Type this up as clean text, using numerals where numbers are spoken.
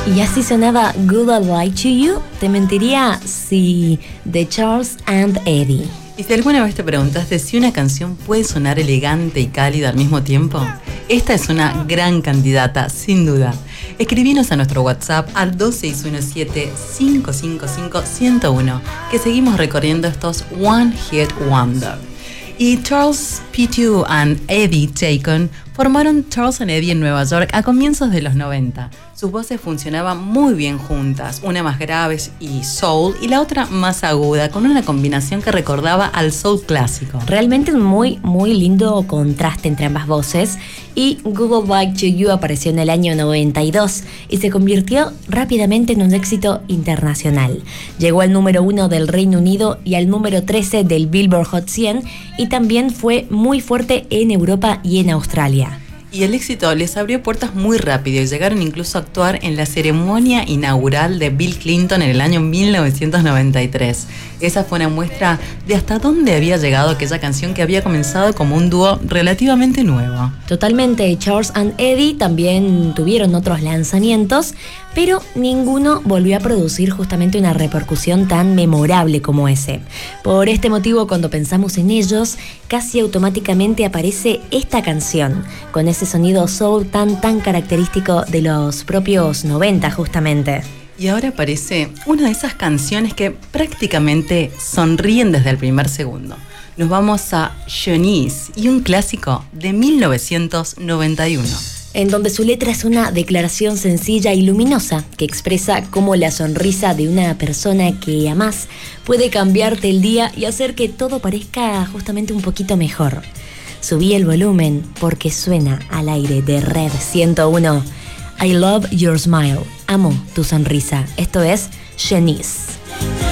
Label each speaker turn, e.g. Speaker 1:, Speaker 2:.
Speaker 1: Y así sonaba Goodbye to You, te mentiría si de Charles and Eddie.
Speaker 2: ¿Y si alguna vez te preguntaste si una canción puede sonar elegante y cálida al mismo tiempo? Esta es una gran candidata, sin duda. Escribinos a nuestro WhatsApp al 2617-555-101, que seguimos recorriendo estos One Hit Wonder. Y Charles P2 and Eddie Chacon formaron Charles and Eddie en Nueva York a comienzos de los 90. Sus voces funcionaban muy bien juntas, una más grave y soul y la otra más aguda, con una combinación que recordaba al soul clásico.
Speaker 1: Realmente un muy lindo contraste entre ambas voces, y Goodbye to You apareció en el año 92 y se convirtió rápidamente en un éxito internacional. Llegó al número 1 del Reino Unido y al número 13 del Billboard Hot 100, y también fue muy fuerte en Europa y en Australia.
Speaker 2: Y el éxito les abrió puertas muy rápido y llegaron incluso a actuar en la ceremonia inaugural de Bill Clinton en el año 1993. Esa fue una muestra de hasta dónde había llegado aquella canción que había comenzado como un dúo relativamente nuevo.
Speaker 1: Totalmente, Charles and Eddie también tuvieron otros lanzamientos, pero ninguno volvió a producir justamente una repercusión tan memorable como ese. Por este motivo, cuando pensamos en ellos, casi automáticamente aparece esta canción, con ese sonido soul tan característico de los propios 90 justamente.
Speaker 2: Y ahora aparece una de esas canciones que prácticamente sonríen desde el primer segundo. Nos vamos a Shanice y un clásico de 1991.
Speaker 1: En donde su letra es una declaración sencilla y luminosa que expresa cómo la sonrisa de una persona que amás puede cambiarte el día y hacer que todo parezca justamente un poquito mejor. Subí el volumen porque suena al aire de Red 101. I love your smile. Amo tu sonrisa. Esto es Shanice.